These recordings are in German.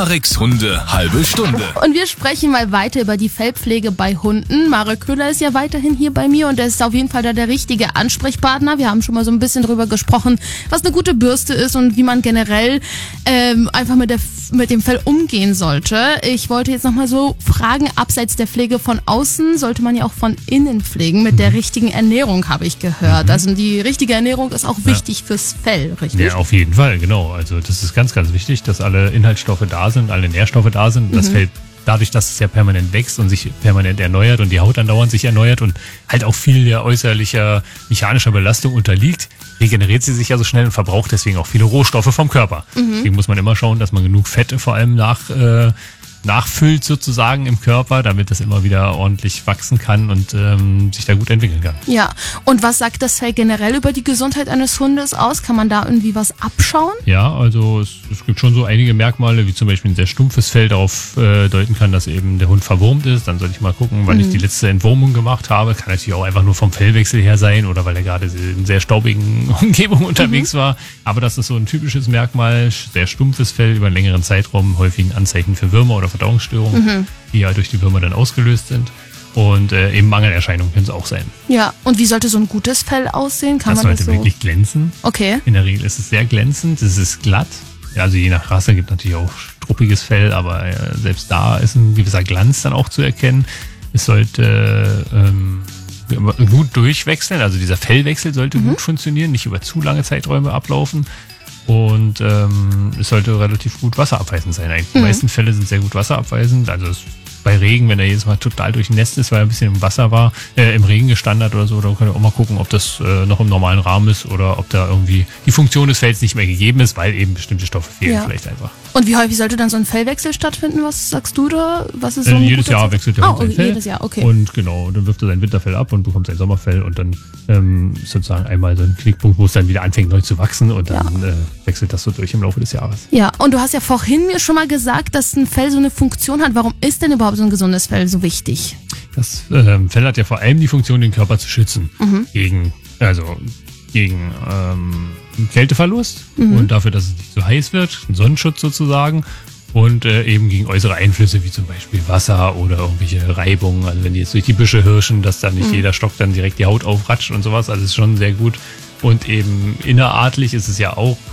Mareks Hunde halbe Stunde. Und wir sprechen mal weiter über die Fellpflege bei Hunden. Marek Köhler ist ja weiterhin hier bei mir und er ist auf jeden Fall da der richtige Ansprechpartner. Wir haben schon mal so ein bisschen drüber gesprochen, was eine gute Bürste ist und wie man generell einfach mit dem Fell umgehen sollte. Ich wollte jetzt nochmal so fragen, abseits der Pflege von außen sollte man ja auch von innen pflegen mit der richtigen Ernährung, habe ich gehört. Also die richtige Ernährung ist auch wichtig fürs Fell, richtig? Ja, auf jeden Fall, genau. Also das ist ganz, ganz wichtig, dass alle Inhaltsstoffe da sind, alle Nährstoffe da sind. Das Fell, dadurch, dass es ja permanent wächst und sich permanent erneuert und die Haut andauernd sich erneuert und halt auch viel der äußerlicher mechanischer Belastung unterliegt, regeneriert sie sich ja so schnell und verbraucht deswegen auch viele Rohstoffe vom Körper. Deswegen muss man immer schauen, dass man genug Fette vor allem nachfüllt sozusagen im Körper, damit das immer wieder ordentlich wachsen kann und sich da gut entwickeln kann. Ja, und was sagt das Fell generell über die Gesundheit eines Hundes aus? Kann man da irgendwie was abschauen? Ja, also es gibt schon so einige Merkmale, wie zum Beispiel ein sehr stumpfes Fell darauf deuten kann, dass eben der Hund verwurmt ist. Dann sollte ich mal gucken, wann ich die letzte Entwurmung gemacht habe. Kann natürlich auch einfach nur vom Fellwechsel her sein oder weil er gerade in sehr staubigen Umgebung unterwegs war. Aber das ist so ein typisches Merkmal, sehr stumpfes Fell über einen längeren Zeitraum, häufig ein Anzeichen für Würmer oder Verdauungsstörungen, die ja durch die Würmer dann ausgelöst sind. Und eben Mangelerscheinungen können es auch sein. Ja, und wie sollte so ein gutes Fell aussehen? Das sollte wirklich glänzen. Okay. In der Regel ist es sehr glänzend, es ist glatt. Ja, also je nach Rasse gibt es natürlich auch struppiges Fell, aber selbst da ist ein gewisser Glanz dann auch zu erkennen. Es sollte gut durchwechseln, also dieser Fellwechsel sollte gut funktionieren, nicht über zu lange Zeiträume ablaufen. Und es sollte relativ gut wasserabweisend sein. Eigentlich. Die meisten Fälle sind sehr gut wasserabweisend. Also bei Regen, wenn er jedes Mal total durchnässt ist, weil er ein bisschen im Wasser war, im Regen gestanden hat oder so, da könnt ihr auch mal gucken, ob das noch im normalen Rahmen ist oder ob da irgendwie die Funktion des Fells nicht mehr gegeben ist, weil eben bestimmte Stoffe fehlen vielleicht einfach. Und wie häufig sollte dann so ein Fellwechsel stattfinden? Was sagst du da? Was ist so jedes Jahr wechselt der Hund sein Fell. Jedes Jahr, okay. Und genau, dann wirft er sein Winterfell ab und bekommt sein Sommerfell und dann ist sozusagen einmal so ein Knickpunkt, wo es dann wieder anfängt neu zu wachsen und dann wechselt das so durch im Laufe des Jahres. Ja, und du hast ja vorhin mir schon mal gesagt, dass ein Fell so eine Funktion hat. Warum ist denn überhaupt so ein gesundes Fell so wichtig? Das Fell hat ja vor allem die Funktion, den Körper zu schützen gegen Kälteverlust und dafür, dass es nicht so heiß wird, ein Sonnenschutz sozusagen und eben gegen äußere Einflüsse wie zum Beispiel Wasser oder irgendwelche Reibungen, also wenn die jetzt durch die Büsche hirschen, dass dann nicht jeder Stock dann direkt die Haut aufratscht und sowas, also ist schon sehr gut und eben innerartlich ist es ja auch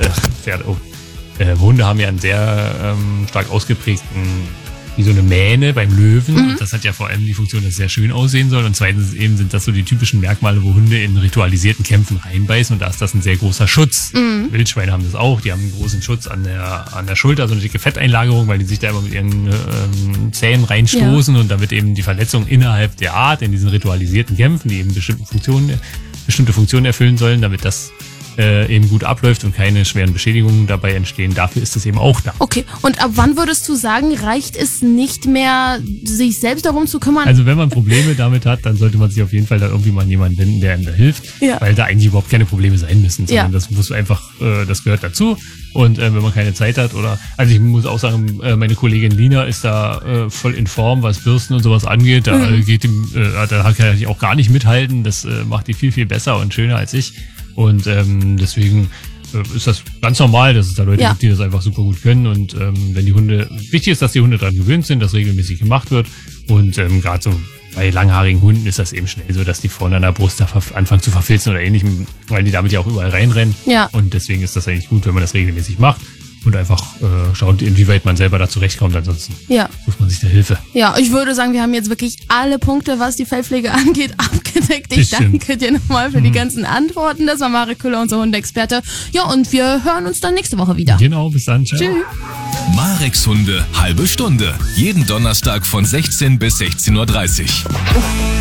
Hunde haben ja einen sehr stark ausgeprägten wie so eine Mähne beim Löwen. Und das hat ja vor allem die Funktion, dass es sehr schön aussehen soll. Und zweitens eben sind das so die typischen Merkmale, wo Hunde in ritualisierten Kämpfen reinbeißen. Und da ist das ein sehr großer Schutz. Wildschweine haben das auch. Die haben einen großen Schutz an der Schulter, so eine dicke Fetteinlagerung, weil die sich da immer mit ihren Zähnen reinstoßen. Und damit eben die Verletzung innerhalb der Art in diesen ritualisierten Kämpfen, die eben bestimmte Funktionen erfüllen sollen, damit das eben gut abläuft und keine schweren Beschädigungen dabei entstehen. Dafür ist es eben auch da. Okay, und ab wann würdest du sagen, reicht es nicht mehr, sich selbst darum zu kümmern? Also wenn man Probleme damit hat, dann sollte man sich auf jeden Fall da irgendwie mal an jemanden wenden, der einem da hilft, weil da eigentlich überhaupt keine Probleme sein müssen, sondern das muss einfach, das gehört dazu. Und wenn man keine Zeit hat also ich muss auch sagen, meine Kollegin Lina ist da voll in Form, was Bürsten und sowas angeht. Da da kann ich auch gar nicht mithalten. Das macht die viel, viel besser und schöner als ich. Und deswegen ist das ganz normal, dass es da Leute gibt, die das einfach super gut können. Und wichtig ist, dass die Hunde daran gewöhnt sind, dass regelmäßig gemacht wird. Und gerade so bei langhaarigen Hunden ist das eben schnell so, dass die vorne an der Brust da anfangen zu verfilzen oder ähnlichem, weil die damit ja auch überall reinrennen. Ja. Und deswegen ist das eigentlich gut, wenn man das regelmäßig macht. Und einfach schaut, inwieweit man selber da zurechtkommt. Ansonsten sucht man sich da Hilfe. Ja, ich würde sagen, wir haben jetzt wirklich alle Punkte, was die Fellpflege angeht, abgedeckt. Ich danke dir nochmal für die ganzen Antworten. Das war Marek Köhler, unser Hundeexperte. Ja, und wir hören uns dann nächste Woche wieder. Genau, bis dann. Ciao. Tschüss. Mareks Hunde halbe Stunde. Jeden Donnerstag von 16 bis 16:30 Uhr.